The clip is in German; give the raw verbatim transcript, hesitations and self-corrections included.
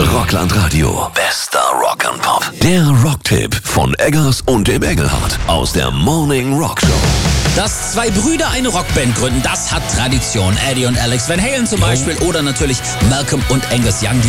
Rockland Radio. Bester Rock and Pop. Der Rocktipp von Eggers und dem Engelhardt aus der Morning Rock Show. Dass zwei Brüder eine Rockband gründen, das hat Tradition. Eddie und Alex Van Halen zum Beispiel oder natürlich Malcolm und Angus Young. Die